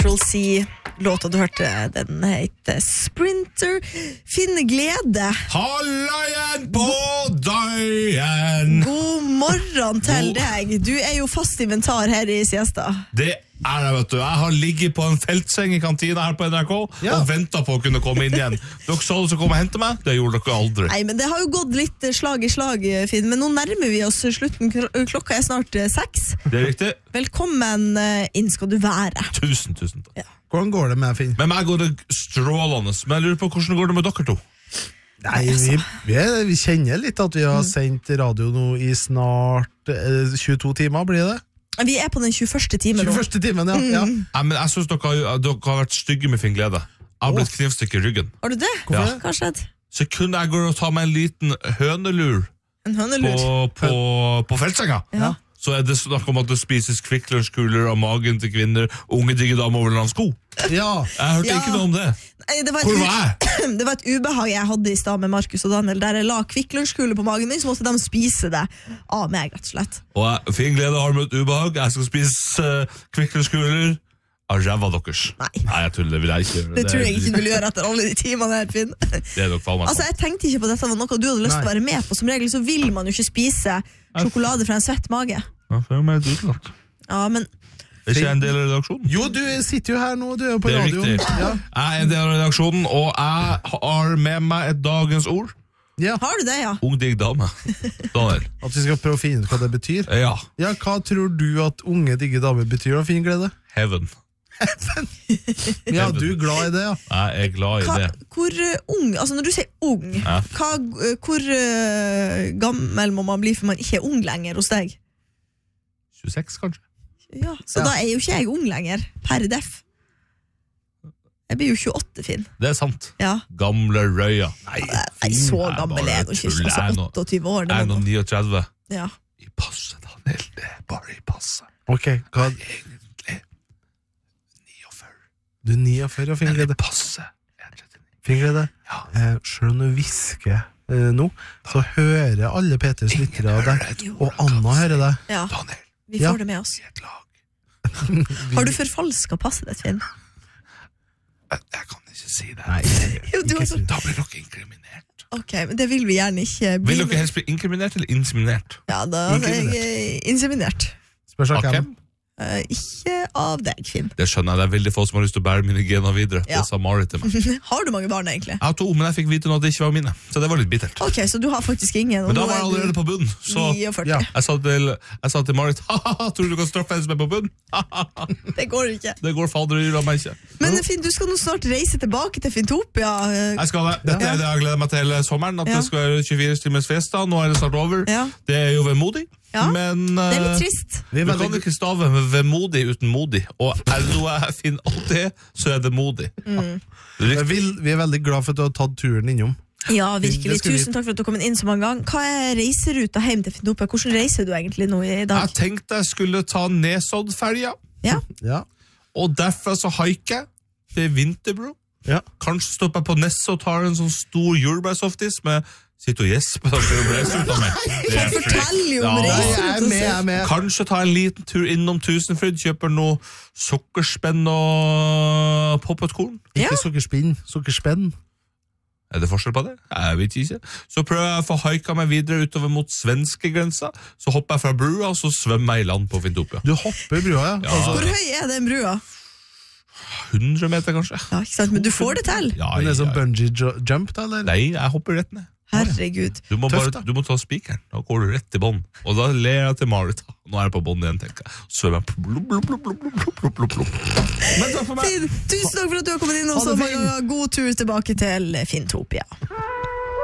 Si låta du hørte, den heter Sprinter. Finne glede. Halla igjen på dagen. God morgen til deg. Du jo fast inventar her i Siesta. Det jeg, vet du. Jeg har ligget på en feltseng i kantina her på NRK og ventet på å kunne komme inn igjen. Dere sa du skulle komme og hente meg, det gjorde dere aldri. Nei, men det har jo gått litt slag i slag, Finn. Men nå nærmer vi oss slutten. Klokka snart 6. Det riktig. Velkommen inn skal du være. Tusen takk. Ja. Hvordan går det med Finn? Med meg går det strålende, men jeg lurer på hvordan går det med dere to? Nei, vi kjenner litt at vi har sendt radio nå i snart 22 timer, blir det? Vi på den 21. timen nå. 21. timen, ja. Nei, men jeg synes dere har vært stygge med Finn Glede. Jeg har blitt knivstikk i ryggen. Har du det? Ja. Hva skjedde? Så kunne jeg gå og ta meg en liten hønelur En hønelur? på feltsenga. Ja. Så det snakk om at det spises kvikklunsjkuler av magen til kvinner, unge digge damer over en sko. Ja. Jeg hørte ikke noe om det. Nei, Hvor var jeg? Det var et ubehag jeg hadde i stad med Markus og Daniel, der jeg la kvikklunsjkuler på magen min, så måtte de spise det av meg, rett og slett. Og Finn Glede har møtt ubehag. Jeg skal spise kvikklunsjkuler av ræva deres. Nei, jeg tuller, det vil jeg ikke gjøre. Det tror jeg ikke du vil gjøre etter alle de timene her, Finn. Det nok faen meg. Altså, jeg tenkte ikke på dette var noe du hadde lyst til å være med på. Som regel så vil man jo ikke spise sjokolade fra en svett mage. Ja, det er meg utlagt. Ja, men Er ikke jeg en del av redaksjonen? Jo, du sitter jo her nå, du jo på Det radioen. riktig. Ja. Jeg en del av redaksjonen, og jeg har med meg et dagens ord. Ja. har du det, ja? Ung digg dame. Daniel. At vi skal prøve å finne ut hva det betyr. Ja, Ja, hva tror du at unge digge damer betyr da, Finn Glede? heaven. Ja, du glad i det, ja. Jeg glad i det. Hvor ung, altså når du sier ung, Ja. hvor gammel må man bli for man ikke ung lenger hos deg? 26 kanskje? Ja, så Ja. da jo ikke jeg ung lenger, per def. Jeg blir jo 28, Finn. Det er sant. Ja. Gamle røya. Nei, så Nei, gammel bare er jeg nå ikke, tull. altså Jeg er nå- 28 år. Det Jeg er må nå nå. 39. Ja. I passe, Daniel. Det er bare i passe. Ok, hva? Egentlig 49. Du er 49, ja, Finn Men Glede. i passe. Jeg er 39. Finn Glede, Ja. selv om du hvisker nå, så hører alle Peters lyttere av deg, og Anna hører deg. Ja, Daniel, vi Ja. får det med oss. i et lag. Har du forfalsket passet ditt, Finn? Jeg kan ikke si det. Nei, Jo, du ikke har si det. Da blir dere inkriminert. Ok, men det vil vi gjerne ikke bli. Vil dere helst bli inkriminert eller inseminert? Ja, da er jeg inseminert. Spørs Av av hvem. hvem? Ikke av deg, Finn. Det skjønner jeg. Det er veldig få som har lyst til å bære mine gener videre. Ja. Det sa Marit til meg. Har du mange barn, egentlig? Jeg har 2, men jeg fikk vite nå at det ikke var mine. Så det var litt bittert. Ok, så du har faktisk ingen. og Men da nå var jeg er du allerede på bunn. Så 49. Ja. jeg sa til Marit, haha, tror du kan straffe en som er på bunn? Det går ikke. Det går fader og gjør meg ikke. Men Finn, du skal nå snart reise tilbake til Fintopia. Jeg skal det. Dette er det jeg gleder meg til hele sommeren. At Ja. det skal være 24 timers festa. Nå er det snart over. Ja. Det er jo vemodig. Ja, Men Det er litt trist. Vi er du veldig kan ikke stave med vemodig uten modig. Og er det noe jeg finner alltid, så er det modig. vi er veldig glad for at du har tatt turen innom. Ja, Det virkelig. skal vi- Tusen takk for at du kom inn så mange ganger. Hva er reiseruta hjem til Fintopia? Hvordan reiser du egentlig nå i dag? Jeg tenkte jeg skulle ta Nesodd-ferja, Ja, Ja. og derfra så haiker jeg til Vinterbro. Ja. Kanskje stopper jeg på Nesse og tar en sånn stor jordbærsoftis med sitt og gjesp. Det fortell jo om Ja. reiseruta. Jeg er med. Kanskje ta en liten tur innom Tusenfryd, kjøper noe sukkerspenn og poppetkorn. Ja. Ikke sukkerspenn. Er det forskjell på det? Jeg vet ikke. Så prøver jeg å få haika meg videre utover mot svenskegrensa. Så hopper jeg fra brua, og så svømmer jeg i land på Fintopia. Du hopper i brua, ja. Ja. Altså, Hvor høy er den brua? 100 meter, kanskje? Ja, ikke sant? Men du får det til. Ja, men det er sånn ja. bungee jump, da, eller? Nei, jeg hopper rett ned. Herregud. Du må, Tøft, da. du må ta spikeren. Da går du rett i bånd. Og da ler jeg til Marit. Nå er jeg på bånd igjen, tenker jeg. Så svømmer jeg. Blub, blub, blub, blub, blub, blub, blub, blub. Men takk for meg. Finn, tusen takk for at du har kommet inn, og Ha så det fint. god tur tilbake til Fintopia.